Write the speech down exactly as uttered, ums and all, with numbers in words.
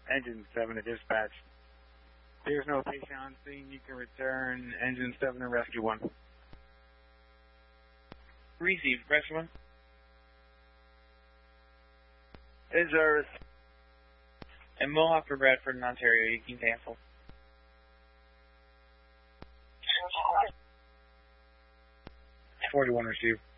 Engine seven to dispatch. There's no patient on scene. You can return Engine seven to Rescue one. Received. Rescue one. In service. And Mohawk for Bradford in Ontario. You can cancel. forty-one received.